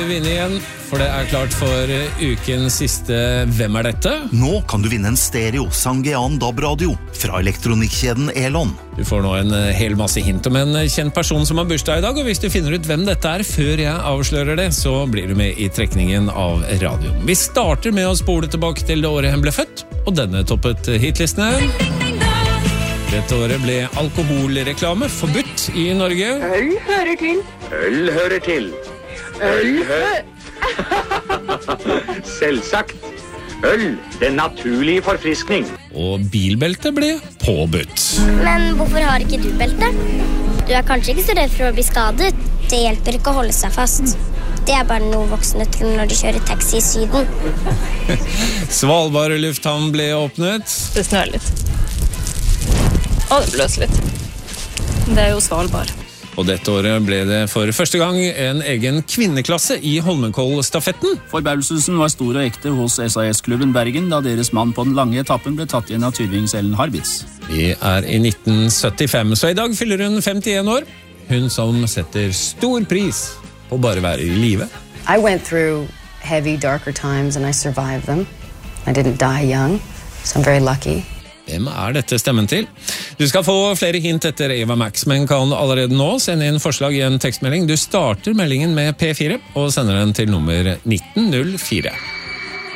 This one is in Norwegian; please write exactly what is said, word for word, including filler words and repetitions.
vinne igjen, for det er klart for ukens siste Hvem er dette? Nå kan du vinne en stereo Sangean D A B-radio fra elektronikkjeden Elon. Du får nå en hel masse hint om en kjent person som har bursdag i dag, og hvis du finner ut hvem dette er før jeg avslører det, så blir du med i trekningen av radioen. Vi starter med å spole tilbake til det året han ble født, og denne toppet hitlistene. Dette året ble alkoholreklame forbudt i Norge. Øl hører til. Øl hører til. Øl hører... Selvsagt. Øl, den naturlige forfriskning. Og bilbelte ble påbudt. Men hvorfor har ikke du belte? Du er kanskje ikke så redd for å bli skadet. Det hjelper ikke å holde seg fast. Det er bare noe voksne tror når de kjører taxi i Syden. Svalbard lufthavn ble åpnet. Det snør litt. Og det bløs litt. Det er jo Svalbard. Og dette året ble det for første gang en egen kvinneklasse i Holmenkollstafetten. Forbauselsen var stor og ekte hos S A S-klubben Bergen da deres mann på den lange etappen ble tatt igjen av Tyrvings Ellen Harbitz. Vi er i nitten syttifem, så i dag fyller hun femtien år. Hun som setter stor pris på bare være i live. I went through heavy, darker times and I survived them. I didn't die young, so I'm very lucky. Hvem er dette stemmen til? Du skal få flere hint etter Eva Max, men kan allerede nå sende inn forslag i en tekstmelding. Du starter meldingen med P fire og sender den til nummer nitten null fire.